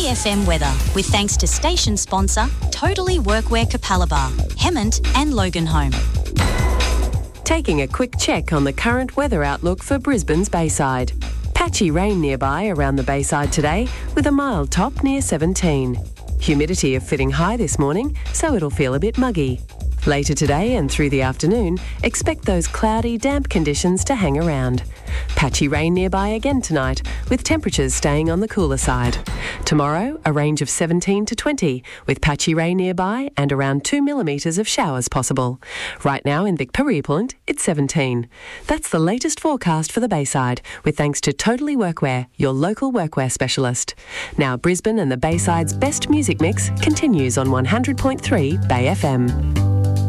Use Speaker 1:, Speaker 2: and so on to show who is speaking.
Speaker 1: FM weather with thanks to station sponsor Totally Workwear Capalaba, Hemmant and Loganholme.
Speaker 2: Taking a quick check on the current weather outlook for Brisbane's Bayside. Patchy rain nearby around the Bayside today with a mild top near 17. Humidity of fitting high this morning, so it'll feel a bit muggy. Later today and through the afternoon, expect those cloudy, damp conditions to hang around. Patchy rain nearby again tonight, with temperatures staying on the cooler side. Tomorrow, a range of 17 to 20, with patchy rain nearby and around 2 millimetres of showers possible. Right now in Victoria Point, it's 17. That's the latest forecast for the Bayside, with thanks to Totally Workwear, your local workwear specialist. Now Brisbane and the Bayside's best music mix continues on 100.3 Bay FM.